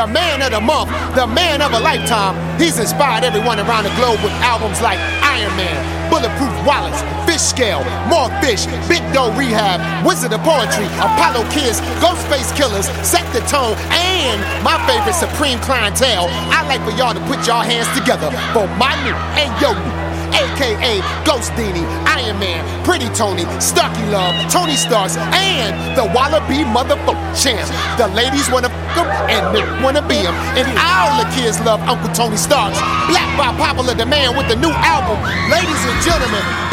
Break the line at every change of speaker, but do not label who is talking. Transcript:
The man of the month, the man of a lifetime. He's inspired everyone around the globe with albums like Iron Man, Bulletproof Wallace, Fish Scale, More Fish, Big Doe Rehab, Wizard of Poetry, Apollo Kids, Ghostface Killers, Set the Tone, and my favorite, Supreme Clientele. I'd like for y'all to put y'all hands together for my new and your new, a.k.a. Ghost Dini, Iron Man, Pretty Tony, Stucky Love, Tony Starks, and the Wallaby motherfucking champ. The ladies wanna f*** him and they wanna be him. And all the kids love Uncle Tony Starks. Black by popular demand with the new album. Ladies and gentlemen,